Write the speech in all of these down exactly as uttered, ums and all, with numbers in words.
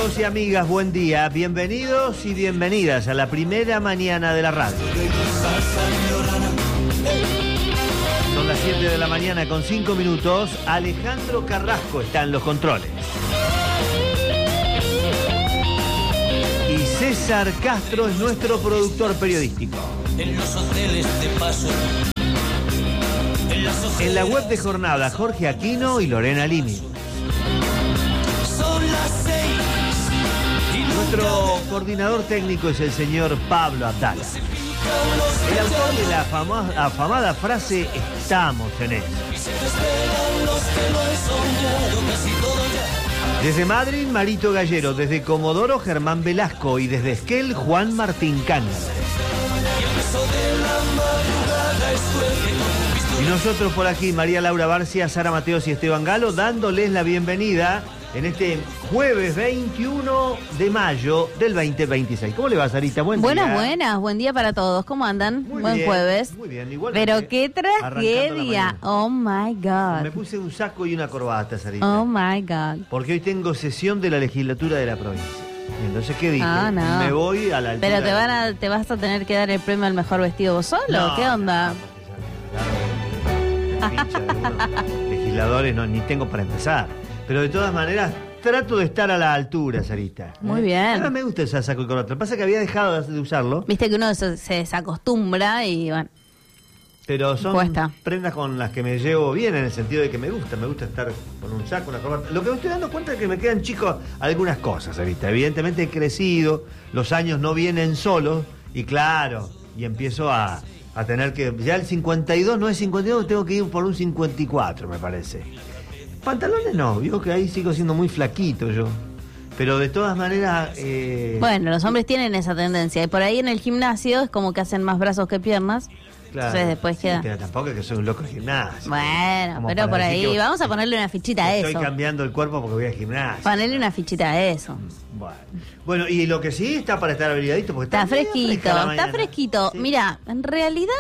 Amigos y amigas, buen día. Bienvenidos y bienvenidas a la primera mañana de la radio. Son las siete de la mañana con cinco minutos. Alejandro Carrasco está en los controles. Y César Castro es nuestro productor periodístico. En los hoteles de paso. En la web de Jornada, Jorge Aquino y Lorena Limi. Son las seis. Nuestro coordinador técnico es el señor Pablo Atala. El autor de la fama, afamada frase "estamos en eso". Desde Madrid, Marito Gallero. Desde Comodoro, Germán Velasco. Y desde Esquel, Juan Martín Cángara. Y nosotros por aquí, María Laura Barcia, Sara Mateos y Esteban Galo, dándoles la bienvenida en este jueves veintiuno de mayo del veinte veintiséis. ¿Cómo le va, Sarita? Buen buenas, día. Buenas, buenas. Buen día para todos. ¿Cómo andan? Muy Buen bien, jueves. Muy bien, igual. Pero qué tragedia. Oh my God. Me puse un saco y una corbata, Sarita. Oh my God. Porque hoy tengo sesión de la legislatura de la provincia. Entonces, ¿qué dije? Ah, no. Me voy a la altura. Pero te van a, te vas a tener que dar el premio al mejor vestido vos solo. No, ¿Qué onda? No, porque ya, claro, el pinche de unos legisladores no, ni tengo para empezar. Pero de todas maneras, trato de estar a la altura, Sarita. Muy ¿eh? bien. Ahora me gusta usar saco y corbata. Lo que pasa es que había dejado de usarlo. Viste que uno se, se desacostumbra y bueno. Pero son Cuesta. prendas con las que me llevo bien, en el sentido de que me gusta, me gusta estar con un saco, una corbata. Lo que me estoy dando cuenta es que me quedan chicos algunas cosas, Sarita. Evidentemente he crecido, los años no vienen solos, y claro, y empiezo a, a tener que... Ya el cincuenta y dos no es cincuenta y dos, tengo que ir por un cincuenta y cuatro, me parece. Pantalones no, vio que ahí sigo siendo muy flaquito yo. Pero de todas maneras... Eh... Bueno, los hombres tienen esa tendencia. Y por ahí en el gimnasio es como que hacen más brazos que piernas. Claro, Entonces después sí, queda... pero tampoco es que soy un loco de gimnasio. Bueno, Como pero para por decir ahí que vamos a ponerle una fichita a estoy eso. cambiando el cuerpo porque voy al gimnasio. Ponerle una fichita a eso. Bueno. bueno, y lo que sí está para estar abrigadito porque está, Está fresquito, fresca la está mañana. fresquito. Sí. Mira, en realidad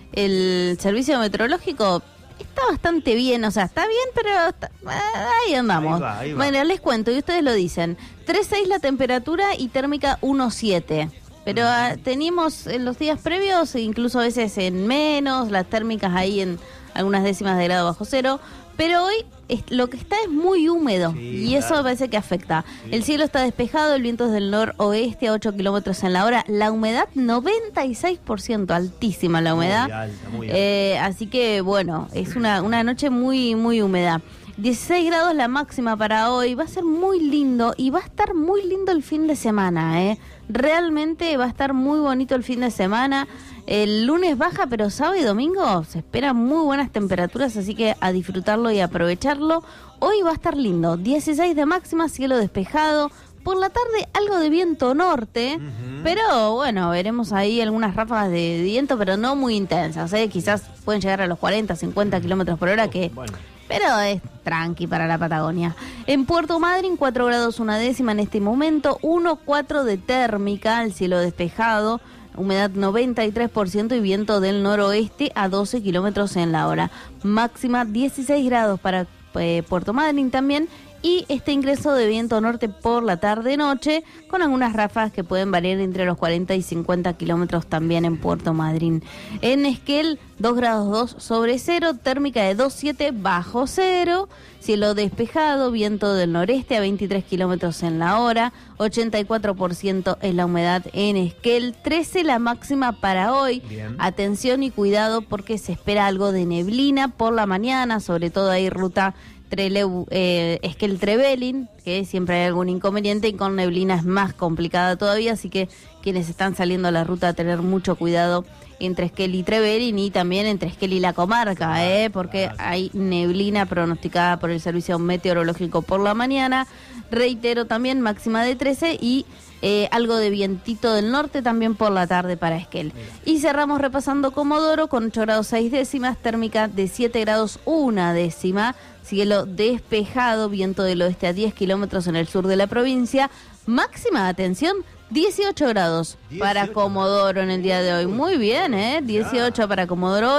el servicio meteorológico está bastante bien, o sea, está bien, pero está- ahí andamos. Ahí va, ahí va. Bueno, les cuento, y ustedes lo dicen. tres seis la temperatura y térmica uno siete. Pero ah, teníamos en los días previos, incluso a veces en menos, las térmicas ahí en algunas décimas de grado bajo cero. Pero hoy es, lo que está es muy húmedo, Sí, y eso claro. parece que afecta. Sí. El cielo está despejado, el viento es del noroeste a ocho kilómetros en la hora. La humedad noventa y seis por ciento, altísima la humedad. Muy alta, muy alta. Eh, así que bueno, es una, una noche muy, muy húmeda. dieciséis grados la máxima para hoy, va a ser muy lindo y va a estar muy lindo el fin de semana, ¿eh? Realmente va a estar muy bonito el fin de semana. El lunes baja, pero sábado y domingo se esperan muy buenas temperaturas, así que a disfrutarlo y aprovecharlo. Hoy va a estar lindo, dieciséis de máxima, cielo despejado. Por la tarde algo de viento norte, Ujú. pero bueno, veremos ahí algunas ráfagas de viento, pero no muy intensas, ¿eh? Quizás pueden llegar a los cuarenta, cincuenta kilómetros por hora, que... Bueno. Pero es tranqui para la Patagonia. En Puerto Madryn, cuatro grados una décima en este momento, uno coma cuatro de térmica, el cielo despejado, humedad noventa y tres por ciento y viento del noroeste a doce kilómetros en la hora. Máxima dieciséis grados para eh, Puerto Madryn también, y este ingreso de viento norte por la tarde-noche, con algunas ráfagas que pueden variar entre los cuarenta y cincuenta kilómetros también en Puerto Madryn. En Esquel, dos grados dos sobre cero, térmica de dos coma siete bajo cero, cielo despejado, viento del noreste a veintitrés kilómetros en la hora, ochenta y cuatro por ciento es la humedad en Esquel, trece la máxima para hoy. Bien. Atención y cuidado porque se espera algo de neblina por la mañana, sobre todo ahí ruta Trelew, eh, Esquel-Trevelin, que siempre hay algún inconveniente, y con neblina es más complicada todavía, así que quienes están saliendo a la ruta a tener mucho cuidado entre Esquel y Trevelin, y también entre Esquel y la comarca, eh, porque hay neblina pronosticada por el servicio meteorológico por la mañana. Reitero también, máxima de trece y eh, algo de vientito del norte también por la tarde para Esquel. Y cerramos repasando Comodoro con ocho grados seis décimas, térmica de siete grados una décima, cielo despejado, viento del oeste a diez kilómetros en el sur de la provincia, máxima, atención, dieciocho grados para dieciocho. Comodoro en el día de hoy. Muy bien, ¿eh? dieciocho para Comodoro hoy,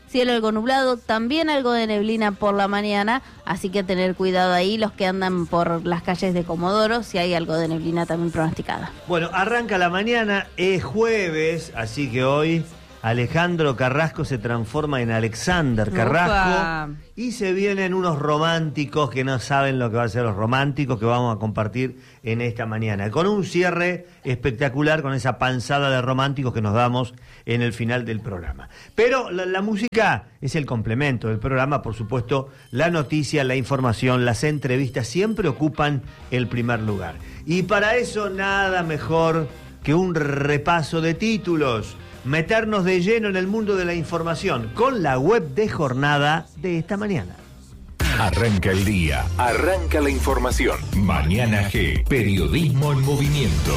cielo algo nublado, también algo de neblina por la mañana, así que a tener cuidado ahí los que andan por las calles de Comodoro, si hay algo de neblina también pronosticada. Bueno, arranca la mañana, es jueves, así que hoy Alejandro Carrasco se transforma en Alexander Carrasco. Opa. Y se vienen unos románticos que no saben lo que va a ser los románticos que vamos a compartir en esta mañana. Con un cierre espectacular, con esa panzada de románticos que nos damos en el final del programa. Pero la, la música es el complemento del programa, por supuesto. La noticia, la información, las entrevistas siempre ocupan el primer lugar. Y para eso nada mejor que un repaso de títulos. Meternos de lleno en el mundo de la información con la web de jornada de esta mañana. Arranca el día, arranca la información. Mañana G, periodismo en movimiento.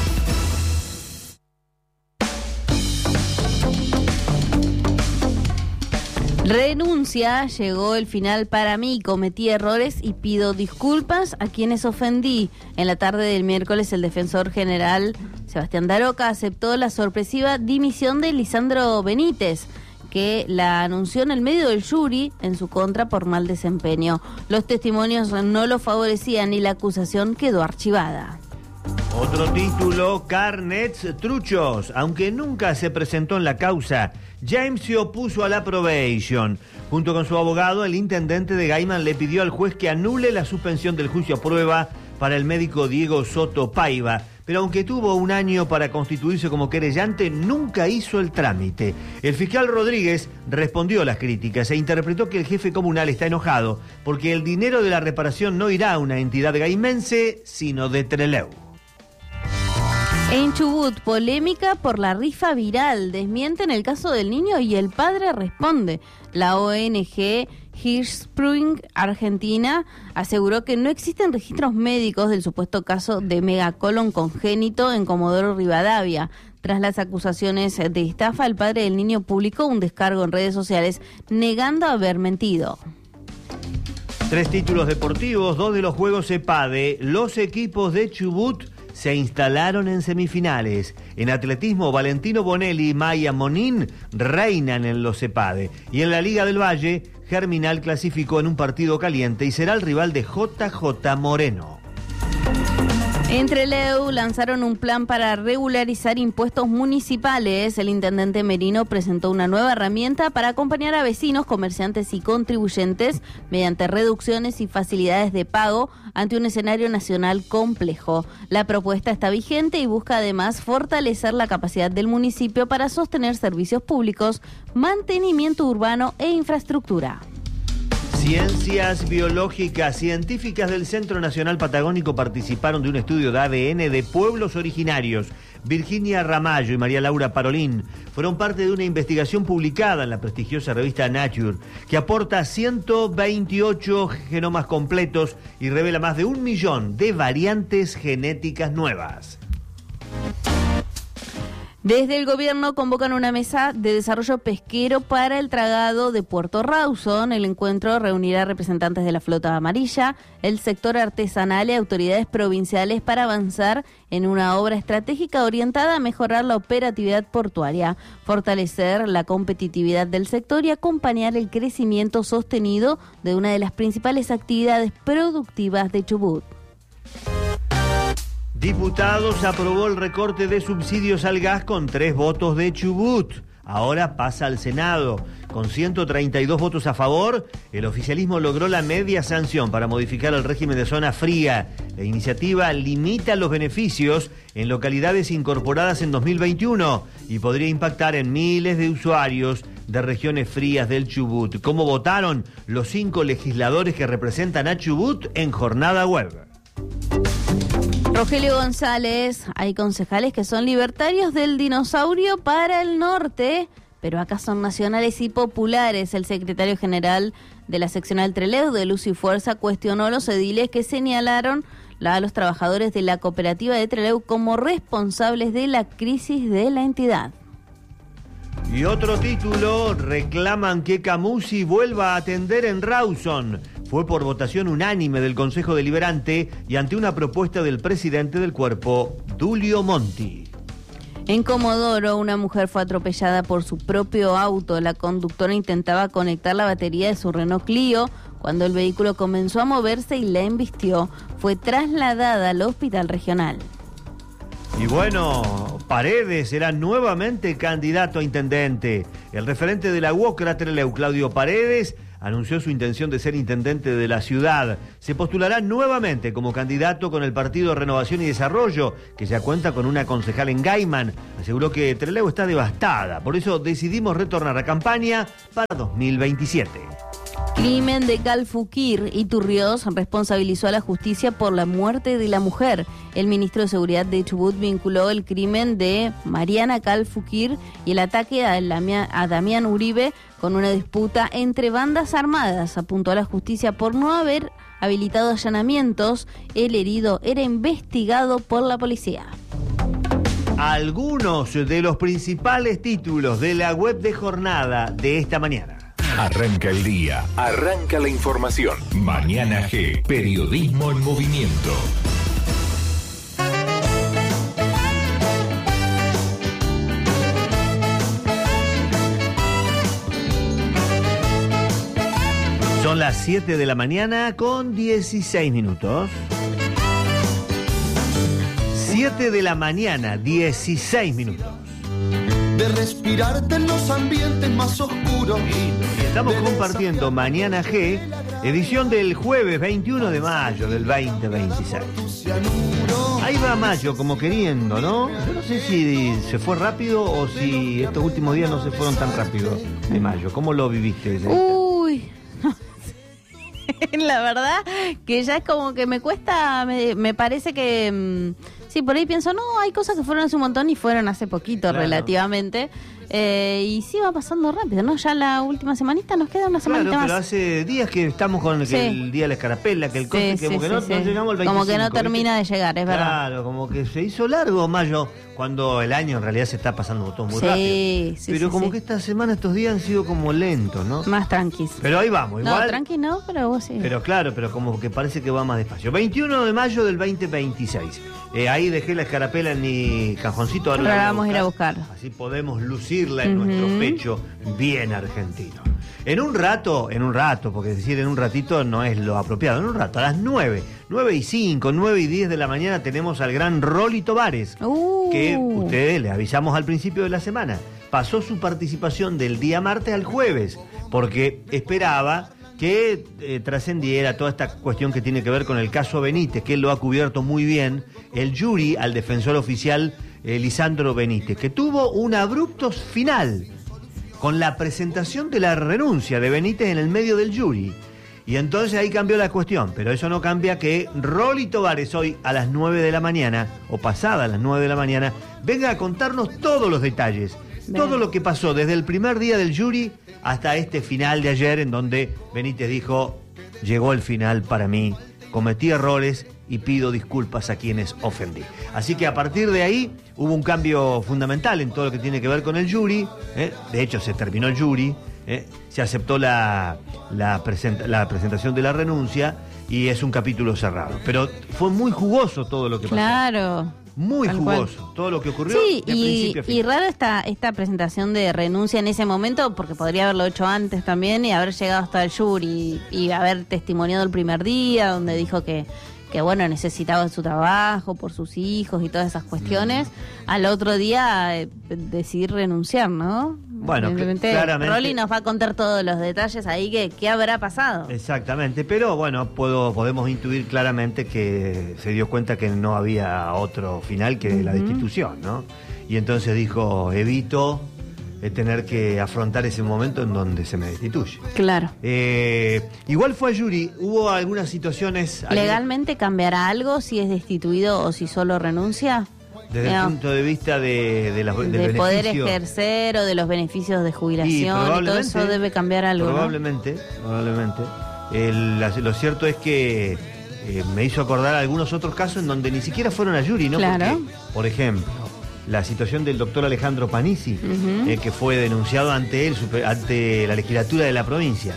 Renuncia, llegó el final para mí, cometí errores y pido disculpas a quienes ofendí. En la tarde del miércoles el defensor general Sebastián Daroca aceptó la sorpresiva dimisión de Lisandro Benítez, que la anunció en el medio del jury en su contra por mal desempeño. Los testimonios no lo favorecían y la acusación quedó archivada. Otro título, carnets truchos. Aunque nunca se presentó en la causa, James se opuso a la probation. Junto con su abogado, el intendente de Gaiman le pidió al juez que anule la suspensión del juicio a prueba para el médico Diego Soto Paiva. Pero aunque tuvo un año para constituirse como querellante, nunca hizo el trámite. El fiscal Rodríguez respondió a las críticas e interpretó que el jefe comunal está enojado porque el dinero de la reparación no irá a una entidad gaimense, sino de Trelew. En Chubut, polémica por la rifa viral. Desmienten el caso del niño y el padre responde. La O N G Hirschsprung Argentina aseguró que no existen registros médicos del supuesto caso de megacolon congénito en Comodoro Rivadavia. Tras las acusaciones de estafa, el padre del niño publicó un descargo en redes sociales negando haber mentido. Tres títulos deportivos, dos de los Juegos EPADE. Los equipos de Chubut se instalaron en semifinales. En atletismo, Valentino Bonelli y Maya Monín reinan en los EPADE. Y en la Liga del Valle, Germinal clasificó en un partido caliente y será el rival de J J Moreno. En Trelew lanzaron un plan para regularizar impuestos municipales. El intendente Merino presentó una nueva herramienta para acompañar a vecinos, comerciantes y contribuyentes mediante reducciones y facilidades de pago ante un escenario nacional complejo. La propuesta está vigente y busca además fortalecer la capacidad del municipio para sostener servicios públicos, mantenimiento urbano e infraestructura. Ciencias biológicas. Científicas del Centro Nacional Patagónico participaron de un estudio de A D N de pueblos originarios. Virginia Ramallo y María Laura Parolín fueron parte de una investigación publicada en la prestigiosa revista Nature, que aporta ciento veintiocho genomas completos y revela más de un millón de variantes genéticas nuevas. Desde el gobierno convocan una mesa de desarrollo pesquero para el tragado de Puerto Rawson. El encuentro reunirá representantes de la flota amarilla, el sector artesanal y autoridades provinciales para avanzar en una obra estratégica orientada a mejorar la operatividad portuaria, fortalecer la competitividad del sector y acompañar el crecimiento sostenido de una de las principales actividades productivas de Chubut. Diputados aprobó el recorte de subsidios al gas con tres votos de Chubut. Ahora pasa al Senado. Con ciento treinta y dos votos a favor, el oficialismo logró la media sanción para modificar el régimen de zona fría. La iniciativa limita los beneficios en localidades incorporadas en dos mil veintiuno y podría impactar en miles de usuarios de regiones frías del Chubut. ¿Cómo votaron los cinco legisladores que representan a Chubut en jornada web? Rogelio González, hay concejales que son libertarios del dinosaurio para el norte, pero acá son nacionales y populares. El secretario general de la seccional Trelew de Luz y Fuerza cuestionó los ediles que señalaron a los trabajadores de la cooperativa de Trelew como responsables de la crisis de la entidad. Y otro título, reclaman que Camusi vuelva a atender en Rawson. Fue por votación unánime del Consejo Deliberante y ante una propuesta del presidente del cuerpo, Dulio Monti. En Comodoro, una mujer fue atropellada por su propio auto. La conductora intentaba conectar la batería de su Renault Clio cuando el vehículo comenzó a moverse y la embistió. Fue trasladada al hospital regional. Y bueno, Paredes será nuevamente candidato a intendente. El referente de la U O C Trelew, Claudio Paredes, anunció su intención de ser intendente de la ciudad. Se postulará nuevamente como candidato con el Partido Renovación y Desarrollo, que ya cuenta con una concejal en Gaiman. Aseguró que Trelew está devastada, por eso decidimos retornar a campaña para dos mil veintisiete. Crimen de Calfuquir. Iturriós responsabilizó a la justicia por la muerte de la mujer. El ministro de Seguridad de Chubut vinculó el crimen de Mariana Calfuquir y el ataque a, Lamia, a Damián Uribe con una disputa entre bandas armadas. Apuntó a la justicia por no haber habilitado allanamientos. El herido era investigado por la policía. Algunos de los principales títulos de la web de Jornada de esta mañana. Arranca el día, arranca la información. Mañana G, periodismo en movimiento. Son las siete de la mañana con dieciséis minutos. siete de la mañana, dieciséis minutos. De respirarte en los ambientes más oscuros. Y estamos compartiendo Mañana G, edición del jueves veintiuno de mayo del veinte veintiséis. Ahí va mayo como queriendo, ¿no? Yo no sé si se fue rápido o si estos últimos días no se fueron tan rápido de mayo. ¿Cómo lo viviste? Uy, la verdad que ya es como que me cuesta, me, me parece que... Mmm, sí, por ahí pienso, no, hay cosas que fueron hace un montón y fueron hace poquito, claro, relativamente. Eh, y sí va pasando rápido, ¿no? Ya la última semanita nos queda una semanita claro, más. Pero hace días que estamos con el, sí. que el día de la escarapela, que el coche, sí, que como sí, que no, sí, no sí. llegamos al veinticinco. Como que no termina ¿viste? de llegar, es verdad. Claro, como que se hizo largo mayo, cuando el año en realidad se está pasando todo muy sí, rápido. Sí, pero sí, como sí. que esta semana, estos días han sido como lentos, ¿no? Más tranquis. Pero ahí vamos, igual. No, tranqui no, pero vos sí. Pero claro, pero como que parece que va más despacio. veintiuno de mayo del veinte veintiséis. Eh, ahí dejé la escarapela en mi cajoncito. Ahora, ahora la vamos a ir a buscar. Así podemos lucirla en Uh-huh. nuestro pecho bien argentino. En un rato, en un rato, porque decir en un ratito no es lo apropiado. En un rato, a las nueve, nueve y cinco, nueve y diez de la mañana tenemos al gran Rolly Tovares, Uh. que ustedes le avisamos al principio de la semana. Pasó su participación del día martes al jueves, porque esperaba que eh, trascendiera toda esta cuestión que tiene que ver con el caso Benítez, que él lo ha cubierto muy bien, el jury al defensor oficial eh, Lisandro Benítez, que tuvo un abrupto final con la presentación de la renuncia de Benítez en el medio del jury. Y entonces ahí cambió la cuestión, pero eso no cambia que Rolly Tovares hoy a las nueve de la mañana, o pasada a las nueve de la mañana, venga a contarnos todos los detalles, Bien. todo lo que pasó desde el primer día del jury hasta este final de ayer, en donde Benítez dijo, llegó el final para mí, cometí errores y pido disculpas a quienes ofendí. Así que a partir de ahí hubo un cambio fundamental en todo lo que tiene que ver con el jury, ¿eh? De hecho se terminó el jury, ¿eh? Se aceptó la, la, presenta, la presentación de la renuncia y es un capítulo cerrado. Pero fue muy jugoso todo lo que pasó. Claro. Muy Tal jugoso, cual. todo lo que ocurrió sí, de y, principio a fin. y raro esta, esta presentación de renuncia en ese momento, porque podría haberlo hecho antes también y haber llegado hasta el jury y, y haber testimoniado el primer día, donde dijo que, que bueno, necesitaba su trabajo por sus hijos y todas esas cuestiones. Mm. Al otro día eh, decidir renunciar, ¿no? Bueno, claramente. Rolly nos va a contar todos los detalles ahí que qué habrá pasado. Exactamente, pero bueno, puedo, podemos intuir claramente que se dio cuenta que no había otro final que uh-huh. la destitución, ¿no? Y entonces dijo, evito eh, tener que afrontar ese momento en donde se me destituye. Claro. Eh, igual fue a jury, hubo algunas situaciones... ¿Legalmente cambiará algo si es destituido o si solo renuncia? Desde no. el punto de vista de, de, las, del de beneficio. poder ejercer o de los beneficios de jubilación y, y todo eso debe cambiar algo. Probablemente, ¿no? probablemente. El, lo cierto es que eh, me hizo acordar algunos otros casos en donde ni siquiera fueron a jury, ¿no? Claro. Porque, por ejemplo, la situación del doctor Alejandro Panisi, uh-huh. eh, que fue denunciado ante él, super, ante la legislatura de la provincia.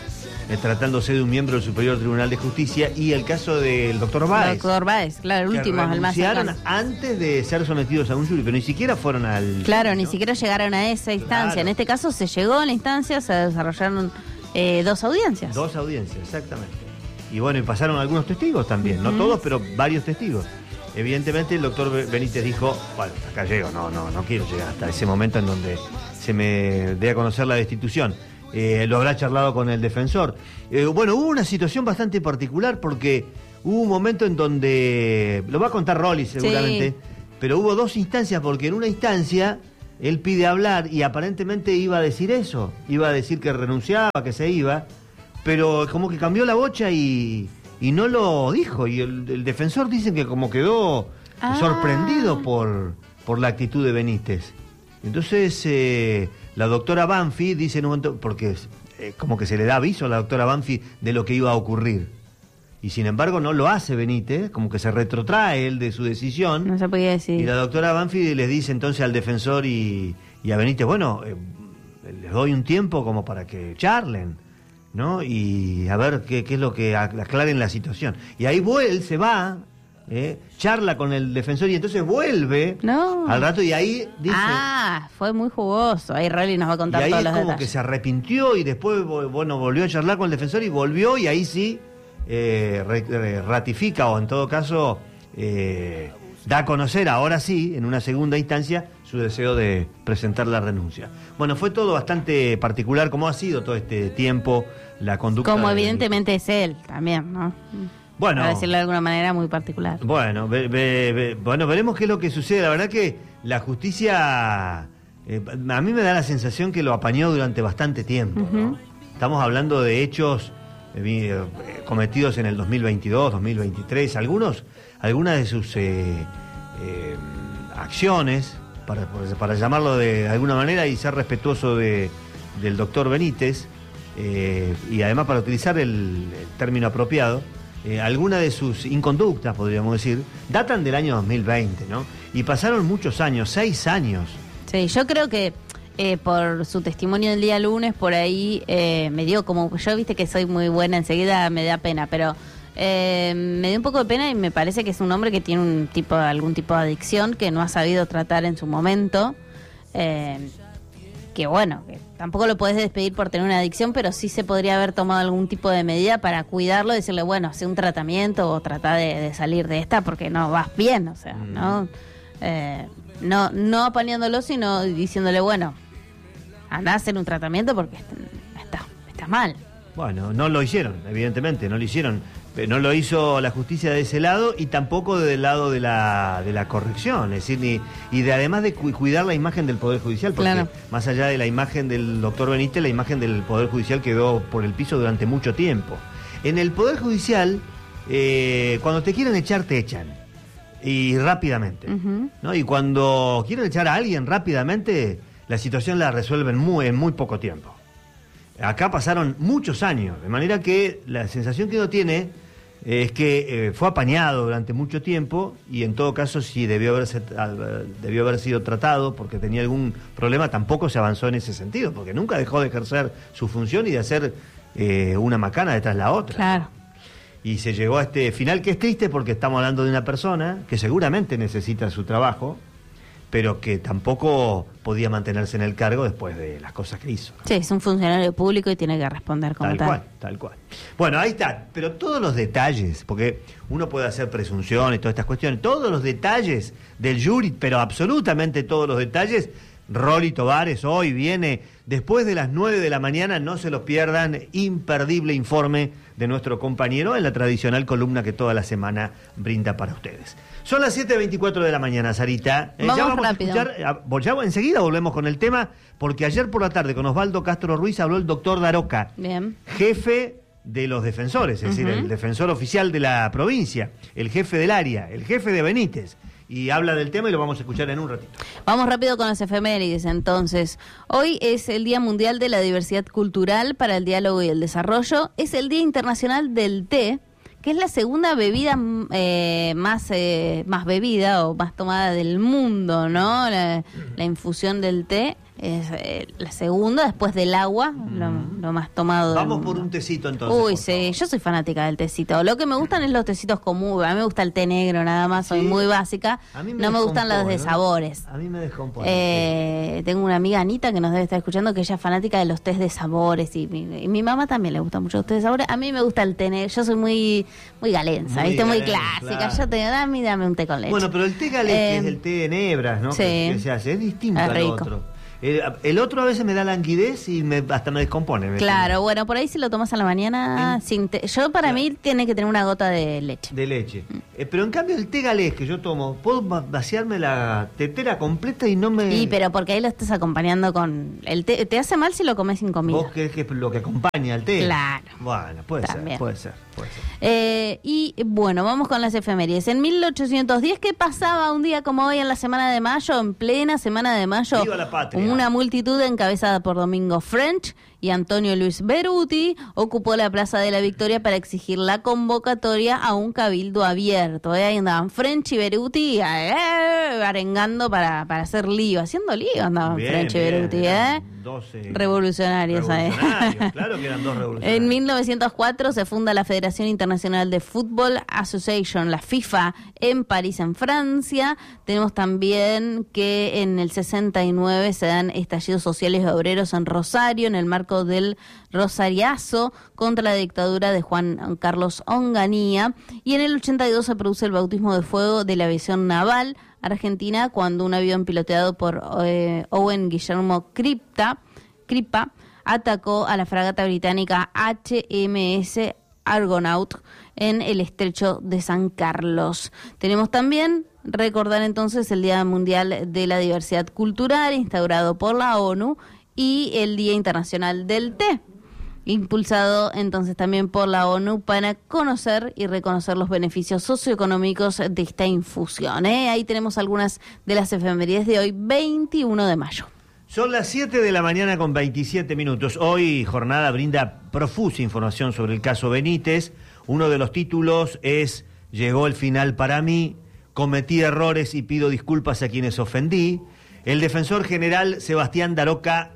eh, tratándose de un miembro del Superior Tribunal de Justicia, y el caso del doctor Báez. Doctor Báez, claro, el que último, el más renunciaron cercano. antes de ser sometidos a un jury, pero ni siquiera fueron al... Claro, ¿no? ni siquiera llegaron a esa instancia. Claro. En este caso se llegó a la instancia, se desarrollaron eh, dos audiencias. Dos audiencias, exactamente. Y bueno, y pasaron algunos testigos también, uh-huh. no todos, pero varios testigos. Evidentemente el doctor Benítez dijo, bueno, acá llego, no, no, no quiero llegar hasta ese momento en donde se me dé a conocer la destitución. Eh, lo habrá charlado con el defensor. Eh, bueno, hubo una situación bastante particular porque hubo un momento en donde, lo va a contar Rolly seguramente, sí. pero hubo dos instancias, porque en una instancia él pide hablar y aparentemente iba a decir eso, iba a decir que renunciaba, que se iba, pero como que cambió la bocha y, y no lo dijo, y el, el defensor dice que como quedó ah. sorprendido por, por la actitud de Benítez. Entonces eh, la doctora Banfi dice en un momento, porque eh, como que se le da aviso a la doctora Banfi de lo que iba a ocurrir, y sin embargo no lo hace Benítez, como que se retrotrae él de su decisión. No se podía decir. Y la doctora Banfi les dice entonces al defensor y, y a Benítez, bueno, eh, les doy un tiempo como para que charlen, ¿no? Y a ver qué, qué es lo que aclaren la situación. Y ahí él se va, eh, charla con el defensor y entonces vuelve no. al rato y ahí dice... Ah, fue muy jugoso. Ahí Rolly nos va a contar y ahí todos es los como detalles. que se arrepintió y después, bueno, volvió a charlar con el defensor y volvió y ahí sí eh, re, ratifica o en todo caso eh, da a conocer, ahora sí, en una segunda instancia, su deseo de presentar la renuncia. Bueno, fue todo bastante particular, como ha sido todo este tiempo la conducta. Como de... evidentemente es él también, ¿no? Bueno, para decirlo de alguna manera muy particular. Bueno, ve, ve, ve, bueno, veremos qué es lo que sucede. La verdad que la justicia, eh, a mí me da la sensación que lo apañó durante bastante tiempo, uh-huh. ¿no? Estamos hablando de hechos eh, cometidos en el dos mil veintidós, dos mil veintitrés, algunos, algunas de sus eh, eh, acciones, para, para llamarlo de alguna manera y ser respetuoso de, del doctor Benítez, eh, y además para utilizar el, el término apropiado, Eh, algunas de sus inconductas, podríamos decir, datan del año dos mil veinte, ¿no? Y pasaron muchos años, seis años. Sí, yo creo que eh, por su testimonio del día lunes, por ahí eh, me dio como, yo viste que soy muy buena, enseguida me da pena, pero eh, me dio un poco de pena y me parece que es un hombre que tiene un tipo, algún tipo de adicción que no ha sabido tratar en su momento. Eh, que bueno, que tampoco lo podés despedir por tener una adicción, pero sí se podría haber tomado algún tipo de medida para cuidarlo, decirle, bueno, hace un tratamiento o trata de, de salir de esta porque no vas bien, o sea, mm. ¿no? Eh, no no apañándolo, sino diciéndole, bueno, andá a hacer un tratamiento porque está, está mal. Bueno, no lo hicieron, evidentemente, no lo hicieron. No lo hizo la justicia de ese lado y tampoco del lado de la de la corrección, es decir, ni, y de además de cu- cuidar la imagen del Poder Judicial, porque claro. más allá de la imagen del doctor Benítez, la imagen del Poder Judicial quedó por el piso durante mucho tiempo. En el Poder Judicial, eh, cuando te quieren echar, te echan, y rápidamente, uh-huh. ¿no? Y cuando quieren echar a alguien rápidamente, la situación la resuelven muy, en muy poco tiempo. Acá pasaron muchos años, de manera que la sensación que uno tiene es que eh, fue apañado durante mucho tiempo y en todo caso si debió haberse, debió haber sido tratado porque tenía algún problema, tampoco se avanzó en ese sentido, porque nunca dejó de ejercer su función y de hacer eh, una macana detrás de la otra. Claro. Y se llegó a este final que es triste porque estamos hablando de una persona que seguramente necesita su trabajo, pero que tampoco podía mantenerse en el cargo después de las cosas que hizo, ¿no? Sí, es un funcionario público y tiene que responder como tal. Tal cual, tal cual. Bueno, ahí está, pero todos los detalles, porque uno puede hacer presunciones, todas estas cuestiones, todos los detalles del jury, pero absolutamente todos los detalles, Rolly Tovares hoy viene después de las nueve de la mañana, no se los pierdan, imperdible informe de nuestro compañero en la tradicional columna que toda la semana brinda para ustedes. Son las siete veinticuatro de la mañana, Sarita. Eh, vamos ya vamos rápido. a escuchar, ya enseguida volvemos con el tema, porque ayer por la tarde con Osvaldo Castro Ruiz habló el doctor Daroca, Bien. jefe de los defensores, es uh-huh. decir, el defensor oficial de la provincia, el jefe del área, el jefe de Benítez. Y habla del tema y lo vamos a escuchar en un ratito. Vamos rápido con las efemérides, entonces. Hoy es el Día Mundial de la Diversidad Cultural para el Diálogo y el Desarrollo. Es el Día Internacional del Té, que es la segunda bebida eh, más, eh, más bebida o más tomada del mundo, ¿no? La, la infusión del té. es eh, la segunda después del agua, mm. lo, lo más tomado. Vamos del por mundo. un tecito entonces. Uy, sí, yo soy fanática del tecito. Lo que me gustan es los tecitos comunes. A mí me gusta el té negro nada más, soy sí. muy básica. A mí me no me gustan los de sabores. A mí me descompone. Eh, tengo una amiga Anita que nos debe estar escuchando, que ella es fanática de los tés de sabores y mi, y mi mamá también le gusta mucho los tés de sabores. A mí me gusta el té negro. Yo soy muy muy galenza, Muy ¿viste? Muy galenza, clásica. claro. Yo te dame, dame un té con leche. Bueno, pero el té galés, Eh, que es el té de nebras, ¿no? sí. Que, que se hace, es distinto Es al rico. otro. El, el otro a veces me da languidez y me, hasta me descompone. Me Claro, tiene. bueno, por ahí si lo tomas a la mañana, ¿Eh? sin té. Yo para Claro. mí tiene que tener una gota de leche. De leche. Eh, pero en cambio el té galés que yo tomo, puedo va- vaciarme la tetera completa y no me... Y pero porque ahí lo estás acompañando con el té. Te hace mal si lo comes sin comida. ¿Vos crees que es lo que acompaña al té? Claro. Bueno, puede También. ser, puede ser, puede ser. Eh, y bueno, vamos con las efemérides. En mil ochocientos diez, ¿qué pasaba un día como hoy en la semana de mayo, en plena semana de mayo? ¡Viva la patria! Una multitud encabezada por Domingo French y Antonio Luis Beruti ocupó la Plaza de la Victoria para exigir la convocatoria a un cabildo abierto. ¿eh? Ahí andaban French y Beruti eh, arengando para, para hacer lío, haciendo lío andaban Bien, French y bien, Beruti. ¿eh? eran doce Revolucionarios, ¿eh? revolucionarios, claro que eran dos revolucionarios. En mil novecientos cuatro se funda la Federación Internacional de Football Association, la FIFA, en París, en Francia. Tenemos también que en el sesenta y nueve se dan estallidos sociales y obreros en Rosario, en el marco del Rosariazo, contra la dictadura de Juan Carlos Onganía. Y en el ochenta y dos se produce el bautismo de fuego de la aviación naval argentina, cuando un avión piloteado por eh, Owen Guillermo Cripta, Cripa atacó a la fragata británica H M S Argonaut en el estrecho de San Carlos. Tenemos también recordar entonces el Día Mundial de la Diversidad Cultural, instaurado por la ONU, y el Día Internacional del Té, impulsado entonces también por la ONU para conocer y reconocer los beneficios socioeconómicos de esta infusión. ¿eh? Ahí tenemos algunas de las efemérides de hoy, veintiuno de mayo. Son las siete de la mañana con veintisiete minutos. Hoy jornada brinda profusa información sobre el caso Benítez. Uno de los títulos es: llegó el final para mí, cometí errores y pido disculpas a quienes ofendí. El defensor general Sebastián Daroca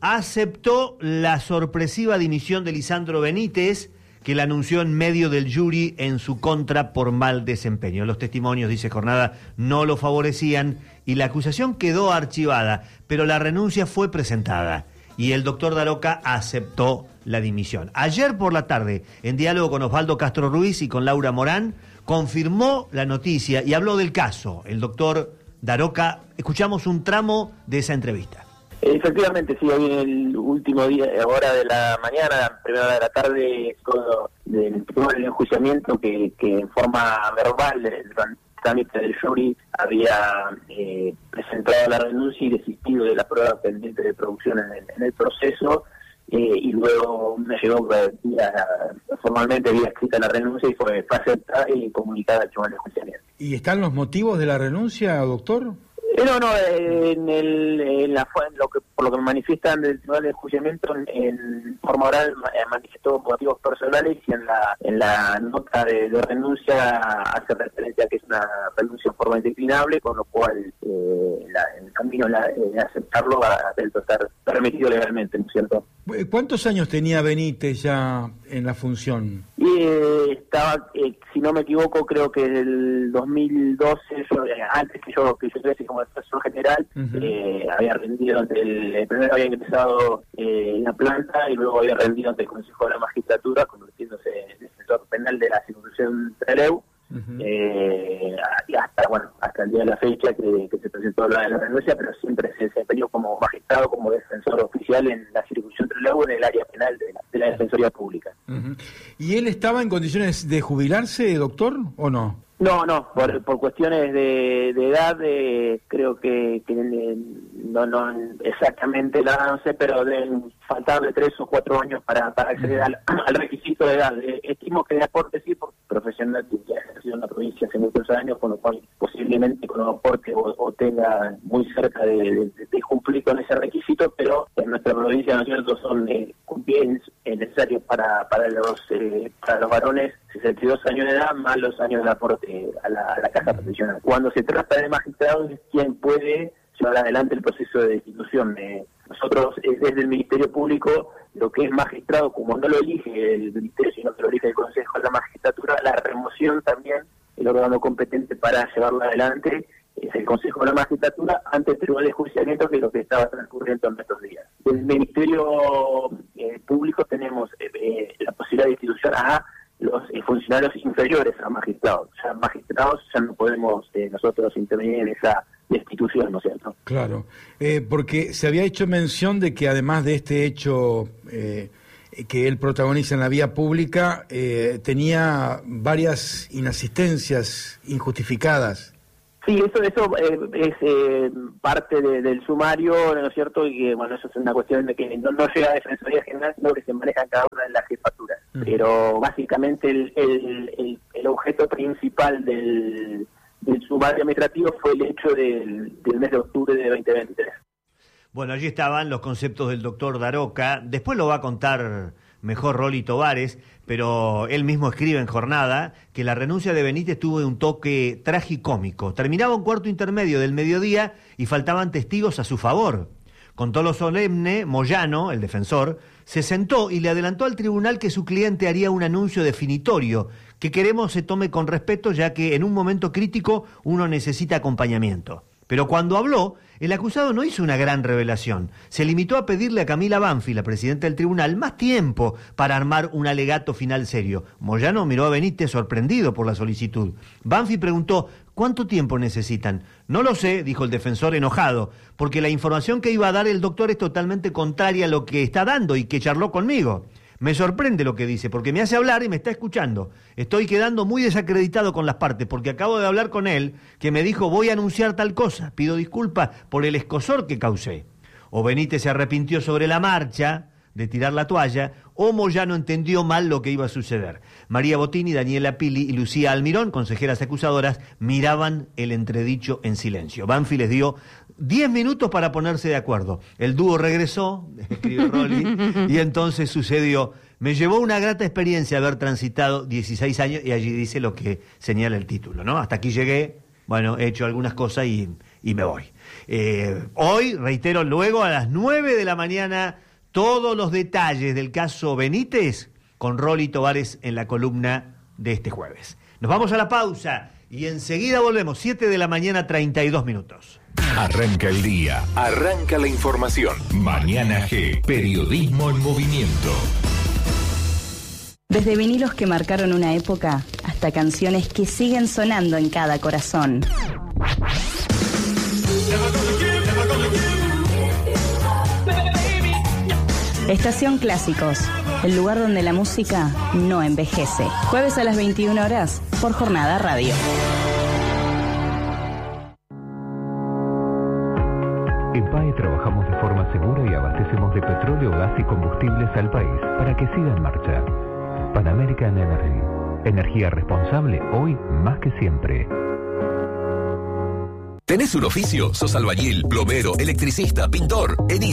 aceptó la sorpresiva dimisión de Lisandro Benítez, que la anunció en medio del jury en su contra por mal desempeño. Los testimonios, dice Jornada, no lo favorecían y la acusación quedó archivada, pero la renuncia fue presentada y el doctor Daroca aceptó la dimisión. Ayer por la tarde, en diálogo con Osvaldo Castro Ruiz y con Laura Morán, confirmó la noticia y habló del caso. El doctor Daroca, escuchamos un tramo de esa entrevista. Efectivamente, sí, hoy en el último día, hora de la mañana, primera hora de la tarde, todo del primer enjuiciamiento que, que en forma verbal del trámite del jury había eh, presentado la renuncia y desistido de la prueba pendiente de producción en el, en el proceso, eh, y luego me llegó vía, formalmente vía escrita la renuncia y fue, fue aceptada y comunicada al tribunal de enjuiciamiento. ¿Y están los motivos de la renuncia, doctor? Eh, no, no, eh, en, el, en la en lo que por lo que me manifiestan del tribunal de enjuiciamiento, en, en forma oral eh, manifestó motivos personales y en la en la nota de, de renuncia hace referencia a que es una renuncia en forma indeclinable, con lo cual eh, la, el camino la, de aceptarlo va a estar permitido legalmente, ¿no es cierto? ¿Cuántos años tenía Benítez ya en la función? Y eh, estaba, eh, si no me equivoco, creo que el dos mil doce, yo, eh, antes que yo que yo estuviese como defensor general, uh-huh. eh, había rendido ante el, el primero había ingresado eh, en la planta y luego había rendido ante el Consejo de la Magistratura, convirtiéndose en defensor penal de la circunscripción Trelew. Uh-huh. eh, y hasta bueno hasta el día de la fecha que, que se presentó la, la renuncia, pero siempre se desempeñó como magistrado, como defensor oficial en la circunscripción Trelew, en el área penal de la, de la Defensoría Pública. Uh-huh. ¿Y él estaba en condiciones de jubilarse, doctor, o no? No, no, por, por cuestiones de, de edad, eh, creo que, que eh, no, no exactamente la no sé, pero deben faltarle tres o cuatro años para, para acceder al, al requisito de edad. Eh, estimo que de aporte sí, por profesional que ha ejercido en la provincia hace muchos años, con lo cual posiblemente con un aporte o, o tenga muy cerca de, de, de cumplir con ese requisito, pero en nuestra provincia, ¿no es cierto?, son eh, bien eh, necesarios para, para, los, eh, para los varones sesenta y dos años de edad, más los años de aporte a la, a la caja profesional. Cuando se trata de magistrados es quien puede llevar adelante el proceso de destitución. Eh, nosotros, eh, desde el Ministerio Público, lo que es magistrado, como no lo elige el Ministerio, sino que lo elige el Consejo de la Magistratura, la remoción también, el órgano competente para llevarlo adelante, es el Consejo de la Magistratura ante el Tribunal de Enjuiciamiento, que es lo que estaba transcurriendo en estos días. Desde el Ministerio eh, Público tenemos eh, eh, la posibilidad de destitución a los eh, funcionarios inferiores a magistrados. Ya magistrados ya no podemos eh, nosotros intervenir en esa destitución, ¿no es cierto? Claro, eh, porque se había hecho mención de que además de este hecho eh, que él protagoniza en la vía pública, eh, tenía varias inasistencias injustificadas. Sí, eso eso eh, es eh, parte de, del sumario, ¿no es cierto? Y que, bueno, eso es una cuestión de que no, no llega a Defensoría General, sino que se maneja cada una de las jefaturas. Uh-huh. Pero básicamente el, el, el, el objeto principal del, del sumario administrativo fue el hecho del, del mes de octubre de veinte veintitrés. Bueno, allí estaban los conceptos del doctor Daroca. Después lo va a contar mejor Rolly Tovares, pero él mismo escribe en Jornada que la renuncia de Benítez tuvo un toque tragicómico. Terminaba un cuarto intermedio del mediodía y faltaban testigos a su favor. Con todo lo solemne, Moyano, el defensor, se sentó y le adelantó al tribunal que su cliente haría un anuncio definitorio, que queremos se tome con respeto, ya que en un momento crítico uno necesita acompañamiento. Pero cuando habló, el acusado no hizo una gran revelación. Se limitó a pedirle a Camila Banfi, la presidenta del tribunal, más tiempo para armar un alegato final serio. Moyano miró a Benítez sorprendido por la solicitud. Banfi preguntó, ¿cuánto tiempo necesitan? No lo sé, dijo el defensor enojado, porque la información que iba a dar el doctor es totalmente contraria a lo que está dando y que charló conmigo. Me sorprende lo que dice, porque me hace hablar y me está escuchando. Estoy quedando muy desacreditado con las partes, porque acabo de hablar con él, que me dijo, voy a anunciar tal cosa, pido disculpas por el escozor que causé. O Benítez se arrepintió sobre la marcha de tirar la toalla, o Moyano entendió mal lo que iba a suceder. María Bottini, Daniela Pili y Lucía Almirón, consejeras acusadoras, miraban el entredicho en silencio. Banfi les dio diez minutos para ponerse de acuerdo. El dúo regresó, escribe Rolly, y entonces sucedió. Me llevó una grata experiencia haber transitado dieciséis años, y allí dice lo que señala el título, ¿no? Hasta aquí llegué, bueno, he hecho algunas cosas y, y me voy. Eh, hoy, reitero, luego a las nueve de la mañana, todos los detalles del caso Benítez con Rolly Tovares en la columna de este jueves. Nos vamos a la pausa y enseguida volvemos, siete de la mañana, treinta y dos minutos. Arranca el día, arranca la información. Mañana G, periodismo en movimiento. Desde vinilos que marcaron una época hasta canciones que siguen sonando en cada corazón. Estación Clásicos, el lugar donde la música no envejece. Jueves a las veintiuna horas por Jornada Radio. En P A E trabajamos de forma segura y abastecemos de petróleo, gas y combustibles al país para que siga en marcha. Pan American Energy. Energía responsable hoy más que siempre. ¿Tenés un oficio? ¿Sos albañil, plomero, electricista, pintor? En